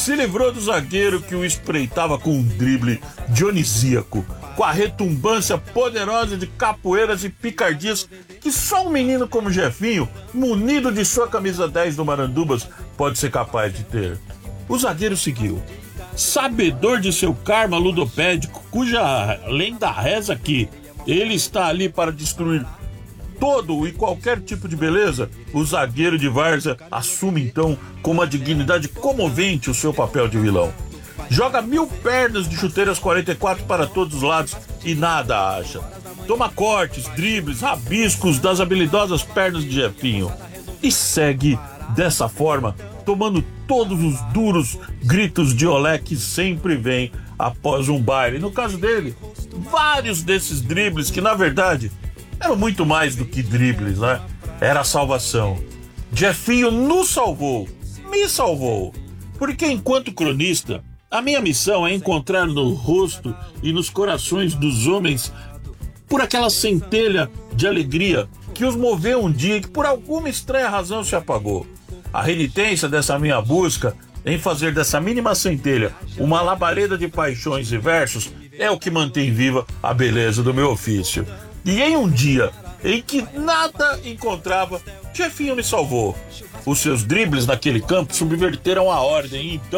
se livrou do zagueiro que o espreitava com um drible dionisíaco, com a retumbância poderosa de capoeiras e picardias que só um menino como Jefinho, munido de sua camisa 10 do Marandubas, pode ser capaz de ter. O zagueiro seguiu, sabedor de seu karma ludopédico, cuja lenda reza que ele está ali para destruir todo e qualquer tipo de beleza. O zagueiro de várzea assume então com uma dignidade comovente o seu papel de vilão. Joga 1000 pernas de chuteiras 44 para todos os lados e nada acha. Toma cortes, dribles, rabiscos das habilidosas pernas de Jefinho e segue dessa forma, tomando todos os duros gritos de olé que sempre vem após um baile. No caso dele, vários desses dribles que na verdade eram muito mais do que dribles, né? Era a salvação. Jefinho nos salvou, me salvou, porque enquanto cronista, a minha missão é encontrar no rosto e nos corações dos homens por aquela centelha de alegria que os moveu um dia e que por alguma estranha razão se apagou. A renitência dessa minha busca em fazer dessa mínima centelha uma labareda de paixões e versos é o que mantém viva a beleza do meu ofício. E em um dia em que nada encontrava, Jefinho me salvou. Os seus dribles naquele campo subverteram a ordem, então